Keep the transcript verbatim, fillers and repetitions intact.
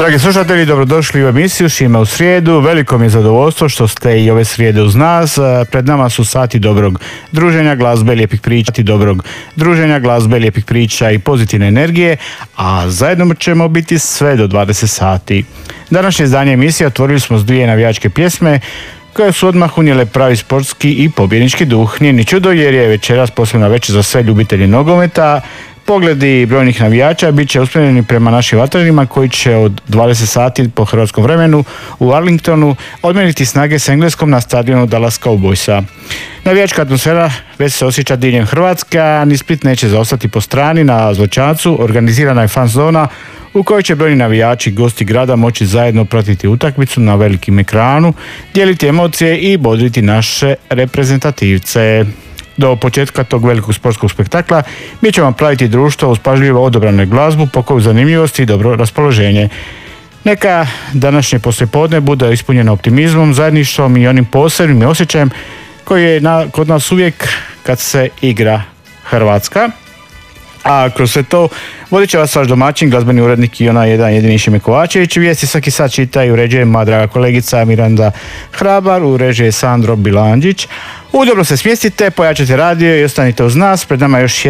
Dragi slušatelji, dobrodošli u emisiju Šima u srijedu. Veliko mi je zadovoljstvo što ste i ove srijede uz nas. Pred nama su sati dobrog druženja, glazbe, lijepih priča, dobrog druženja, glazbe, lijepih priča i pozitivne energije, a zajedno ćemo biti sve do dvadeset sati. Današnje izdanje emisije otvorili smo s dvije navijačke pjesme koje su odmah unijele pravi sportski i pobjednički duh. Nije ni čudo jer je večeras posebna večer za sve ljubitelje nogometa. Pogledi brojnih navijača bit će usmjereni prema našim vatrenima koji će od dvadeset sati po hrvatskom vremenu u Arlingtonu odmjeriti snage s Engleskom na stadionu Dallas Cowboysa. Navijačka atmosfera već se osjeća diljem Hrvatske, a ni Split neće zaostati po strani. Na Zločancu organizirana je fan zona u kojoj će brojni navijači i gosti grada moći zajedno pratiti utakmicu na velikim ekranu, dijeliti emocije i bodriti naše reprezentativce. Do početka tog velikog sportskog spektakla mi ćemo praviti društvo uz pažljivo odabranu glazbu, pokoju zanimljivosti i dobro raspoloženje. Neka današnje poslijepodne bude ispunjeno optimizmom, zajedništvom i onim posebnim osjećajem koji je na, kod nas uvijek kad se igra Hrvatska. A kroz sve to vodit će vas vaš domaćin, glazbeni urednik i onaj jedan jedini Šime Kovačević. Vijesti svaki sad čita i uređuje moja draga kolegica Miranda Hrabar, uređuje Sandro Bilandžić. Udobno se smjestite, pojačajte radio i ostanite uz nas. Pred nama još